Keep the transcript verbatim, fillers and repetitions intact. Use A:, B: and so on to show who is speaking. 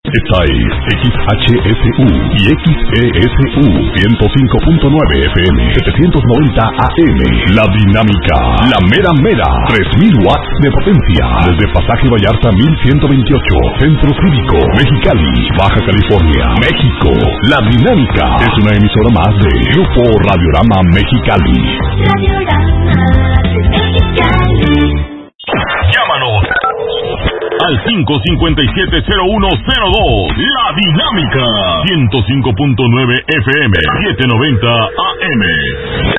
A: Esta es X H S U y X E S U ciento cinco punto nueve F M, setecientos noventa A M. La Dinámica, la mera mera, tres mil watts de potencia. Desde Pasaje Vallarta mil ciento veintiocho, Centro Cívico, Mexicali, Baja California, México. La Dinámica es una emisora más de Grupo Radiorama Mexicali.
B: Radiorama Mexicali.
C: Llámanos al cinco cinco siete cero uno cero dos. La Dinámica ciento cinco punto nueve F M, setecientos noventa A M.